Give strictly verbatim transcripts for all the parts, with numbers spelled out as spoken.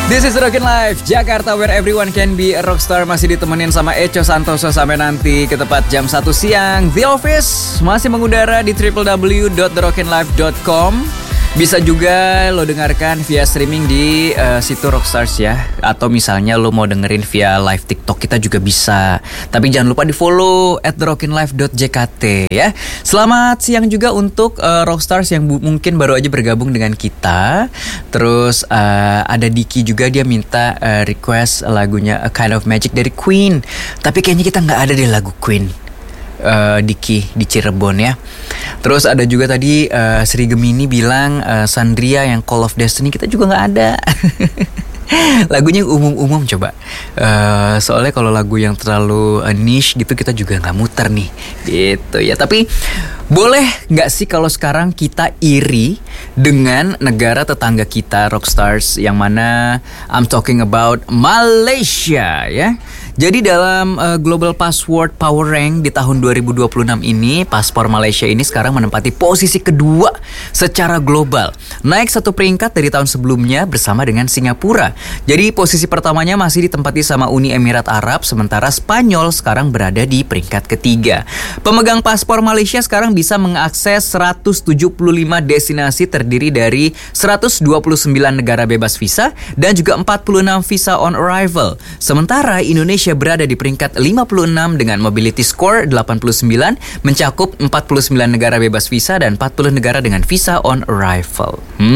This is Rockin' Life Jakarta, where everyone can be a rockstar. Masih ditemenin sama Echo Santoso sampai nanti ke tepat jam satu siang. The Office masih mengudara di w w w dot the rockin life dot com. Bisa juga lo dengarkan via streaming di uh, situ Rockstars ya. Atau misalnya lo mau dengerin via live TikTok kita juga bisa. Tapi jangan lupa di follow at the rockin life dot j k t ya. Selamat siang juga untuk uh, Rockstars yang bu- mungkin baru aja bergabung dengan kita. Terus uh, ada Diki juga, dia minta uh, request lagunya A Kind of Magic dari Queen. Tapi kayaknya kita gak ada di lagu Queen. Uh, Diki di Cirebon ya. Terus ada juga tadi uh, Sri Gemini bilang uh, Sandria yang Call of Destiny kita juga nggak ada. Lagunya umum-umum coba. Uh, soalnya kalau lagu yang terlalu uh, niche gitu kita juga nggak muter nih, gitu ya. Tapi boleh nggak sih kalau sekarang kita iri dengan negara tetangga kita Rockstars, yang mana I'm talking about Malaysia ya. Jadi dalam uh, Global Password Power Rank di tahun dua ribu dua puluh enam ini, paspor Malaysia ini sekarang menempati posisi kedua secara global. Naik satu peringkat dari tahun sebelumnya bersama dengan Singapura. Jadi posisi pertamanya masih ditempati sama Uni Emirat Arab, sementara Spanyol sekarang berada di peringkat ketiga. Pemegang paspor Malaysia sekarang bisa mengakses seratus tujuh puluh lima destinasi terdiri dari seratus dua puluh sembilan negara bebas visa dan juga empat puluh enam visa on arrival. Sementara Indonesia berada di peringkat lima puluh enam dengan mobility score delapan puluh sembilan, mencakup empat puluh sembilan negara bebas visa dan empat puluh negara dengan visa on arrival.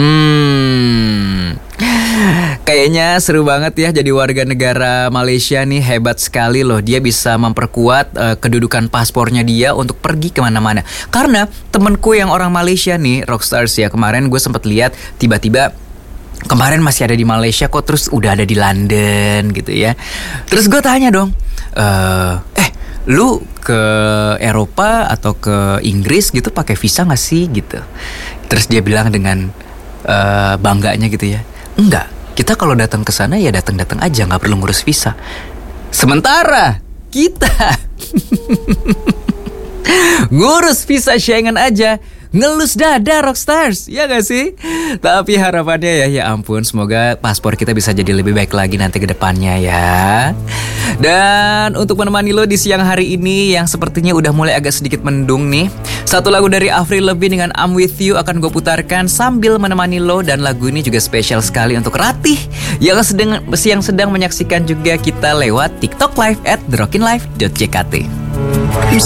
Hmm. Kayaknya seru banget ya jadi warga negara Malaysia nih, hebat sekali loh. Dia bisa memperkuat uh, kedudukan paspornya dia untuk pergi kemana-mana. Karena temenku yang orang Malaysia nih, Rockstars ya, kemarin gue sempat lihat tiba-tiba kemarin masih ada di Malaysia kok, terus udah ada di London gitu ya. Terus gue tanya dong, uh, eh lu ke Eropa atau ke Inggris gitu pakai visa gak sih gitu. Terus dia bilang dengan uh, bangganya gitu ya, enggak, kita kalau datang ke sana ya datang-datang aja, nggak perlu ngurus visa. Sementara kita ngurus visa Schengen aja, ngelus dada Rockstars, ya gak sih? Tapi harapannya ya, ya ampun, semoga paspor kita bisa jadi lebih baik lagi nanti ke depannya ya. Dan untuk menemani lo di siang hari ini yang sepertinya udah mulai agak sedikit mendung nih, satu lagu dari Avril Lavigne dengan I'm With You akan gue putarkan sambil menemani lo. Dan lagu ini juga spesial sekali untuk Ratih yang sedang, yang sedang menyaksikan juga kita lewat TikTok Live at the rockin life dot j k t.